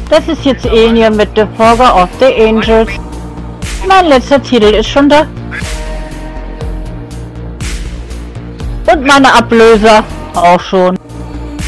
Das ist jetzt Alien mit The Fogger of the Angels. Mein letzter Titel ist schon da. Und meine Ablöser auch schon.